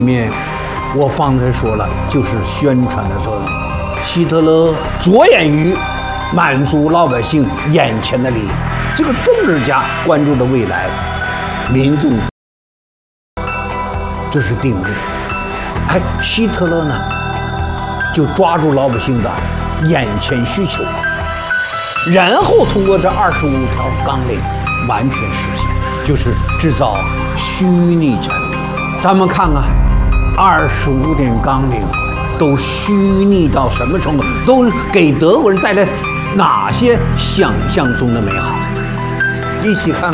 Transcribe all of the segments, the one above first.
面，我方才说了，就是宣传的作用。希特勒着眼于满足老百姓眼前的利益，这个政治家关注的未来，民众这是定律。希特勒呢，就抓住老百姓的眼前需求，然后通过这25条纲领完全实现，就是制造虚拟产品。咱们看看25点纲领都虚拟到什么程度，都给德国人带来哪些想象中的美好？一起看看，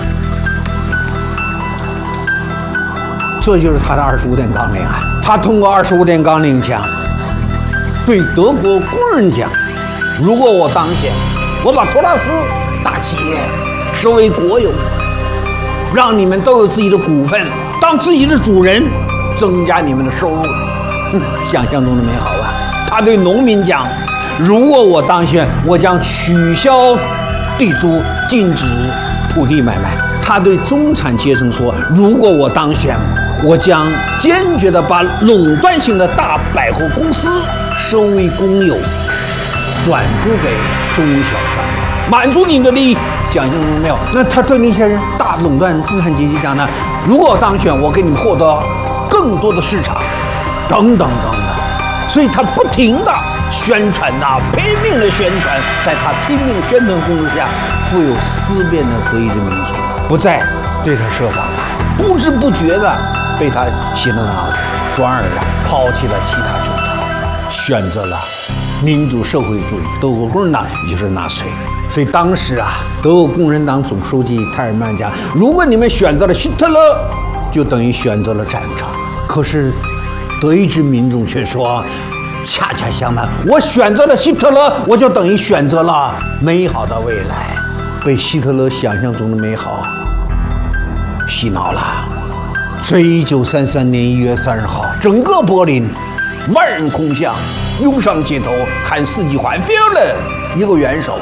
这就是他的25点纲领啊。他通过25点纲领讲，对德国工人讲，如果我当选，我把托拉斯大企业收为国有，让你们都有自己的股份，当自己的主人，增加你们的收入。想象中的美好吧。他对农民讲，如果我当选，我将取消地租，禁止土地买卖。他对中产阶层说，如果我当选，我将坚决地把垄断性的大百货公司收为公有，转租给中小商业，满足你的利益。想象中没有？那他对那些人大垄断资产阶级讲呢，如果我当选，我给你们获得更多的市场，等等等等。所以他不停地宣传呐，拼命的宣传，在他拼命宣传攻势下，富有思辨的德意志民族不再对他设防了，不知不觉地被他洗了脑子，转而抛弃了其他主张，选择了民主社会主义德国共产党，也就是纳粹。所以当时德国共产党总书记泰尔曼讲，如果你们选择了希特勒，就等于选择了战场。可是德意志民众却说，恰恰相反，我选择了希特勒，我就等于选择了美好的未来。被希特勒想象中的美好洗脑了。所以1933年1月30号，整个柏林万人空巷，涌上街头，喊4句话 ：Führer 一个元首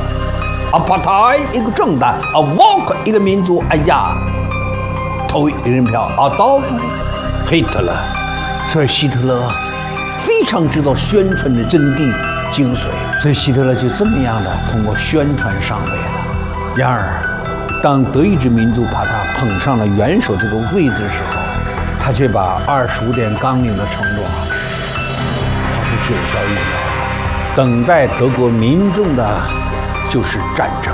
，Partei 一个政党，Volk 一个民族。哎呀，投一人票，Adolf Hitler。所以希特勒非常知道宣传的真谛精髓，所以希特勒就这么样的通过宣传上位了。然而，当德意志民族把他捧上了元首这个位置的时候，他却把25点纲领的承诺抛出九霄云外了。等待德国民众的就是战争。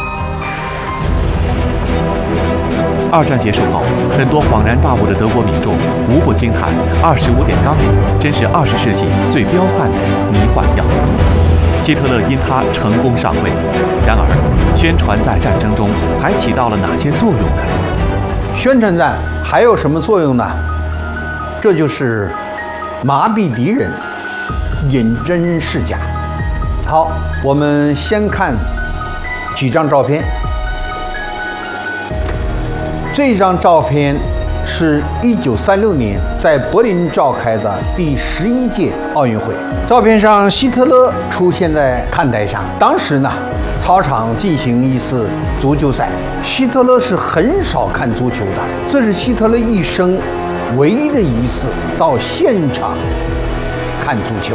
二战结束后，很多恍然大悟的德国民众无不惊叹：25点纲领真是20世纪最彪悍的迷幻药。希特勒因他成功上位，然而，宣传在战争中还起到了哪些作用呢？ 宣传战还有什么作用呢？这就是麻痹敌人，引真示假。好，我们先看几张照片。这张照片是1936年在柏林召开的第11届奥运会。照片上，希特勒出现在看台上。当时呢，操场进行一次足球赛。希特勒是很少看足球的，这是希特勒一生唯一的一次到现场看足球。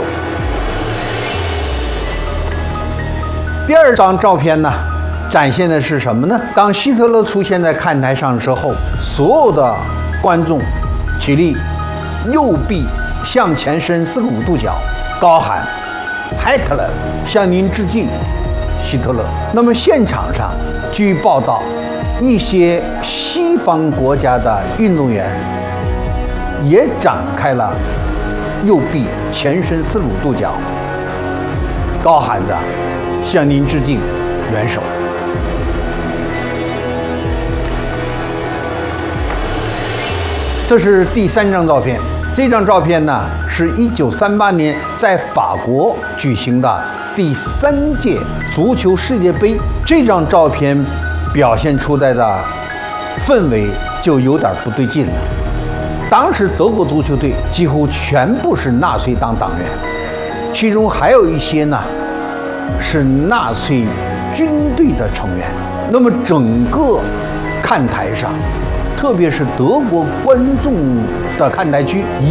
第二张照片呢，展现的是什么呢？当希特勒出现在看台上之后，所有的观众起立，右臂向前伸45度角，高喊 Hitler 向您致敬，希特勒。那么现场上，据报道，一些西方国家的运动员也展开了右臂前伸45度角，高喊着向您致敬，元首。这是第3张照片。这张照片呢，是1938年在法国举行的第3届足球世界杯。这张照片表现出来的氛围就有点不对劲了。当时德国足球队几乎全部是纳粹党党员，其中还有一些呢是纳粹军队的成员。那么整个看台上，特别是德国观众的看台区，